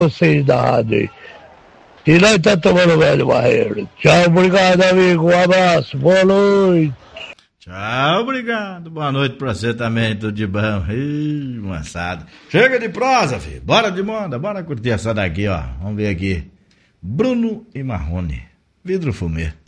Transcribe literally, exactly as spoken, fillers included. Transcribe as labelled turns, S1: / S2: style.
S1: vocês da rádio aí. E nós tá tomando velho barreiro. Tchau, obrigado, amigo. Um abraço, boa noite.
S2: Tchau, obrigado. Boa noite pra você também, tudo de bom. Ih, moçada. Chega de prosa, filho. Bora de moda, bora curtir essa daqui, ó. Vamos ver aqui. Bruno e Marrone. Vidro Fumê.